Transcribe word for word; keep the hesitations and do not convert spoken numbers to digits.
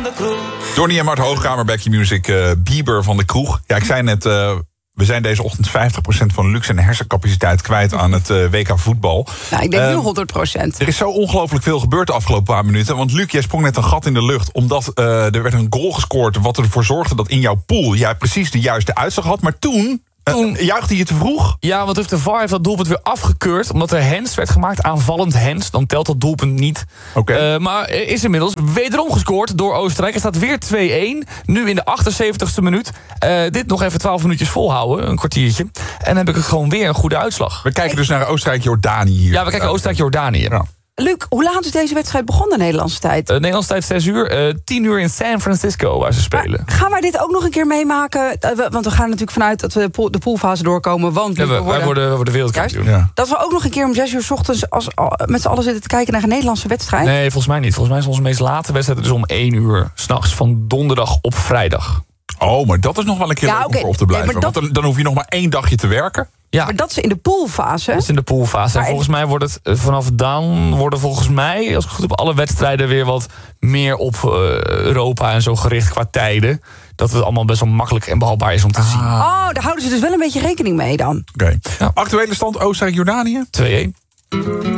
de kroeg. Donnie en Mart Hoogkamer, Back Your Music, uh, Bieber van de kroeg. Ja, ik zei net, uh, we zijn deze ochtend vijftig procent van luxe en hersencapaciteit kwijt aan het uh, W K voetbal. Nou, ik denk nu Uh, honderd procent. Er is zo ongelooflijk veel gebeurd de afgelopen paar minuten. Want Luc, jij sprong net een gat in de lucht. Omdat uh, er werd een goal gescoord wat ervoor zorgde dat in jouw pool jij precies de juiste uitslag had. Maar toen... Toen juichte je te vroeg? Ja, want de V A R heeft dat doelpunt weer afgekeurd. Omdat er hands werd gemaakt, aanvallend hands. Dan telt dat doelpunt niet. Okay. Uh, maar er is inmiddels wederom gescoord door Oostenrijk. Er staat weer twee-één. Nu in de achtenzeventigste minuut. Uh, dit nog even twaalf minuutjes volhouden. Een kwartiertje. En dan heb ik gewoon weer een goede uitslag. We kijken dus naar Oostenrijk-Jordanië hier. Ja, we kijken Oostenrijk-Jordanië. Ja. Luc, hoe laat is deze wedstrijd begonnen, Nederlandse tijd? Uh, Nederlandse tijd zes uur. Uh, tien uur in San Francisco, waar ze spelen. Maar gaan wij dit ook nog een keer meemaken? Uh, we, want we gaan natuurlijk vanuit dat we de, pool, de poolfase doorkomen. Want ja, we, we worden, wij worden, worden wereldkampioen. Ja. Dat we ook nog een keer om zes uur 's ochtends als, als, met z'n allen zitten te kijken naar een Nederlandse wedstrijd? Nee, volgens mij niet. Volgens mij is onze meest late wedstrijd dus om één uur 's nachts van donderdag op vrijdag. Oh, maar dat is nog wel een keer ja, leuk okay. om voor op te blijven. Nee, dat... Want dan, dan hoef je nog maar één dagje te werken. Ja. Maar dat is in de poolfase. Dat is in de poolfase. En volgens mij wordt het vanaf dan worden volgens mij, als ik goed heb, alle wedstrijden weer wat meer op uh, Europa en zo gericht qua tijden. Dat het allemaal best wel makkelijk en behapbaar is om te ah. zien. Oh, daar houden ze dus wel een beetje rekening mee dan. Oké. Okay. Ja. Actuele stand Oostenrijk-Jordanië? twee-één.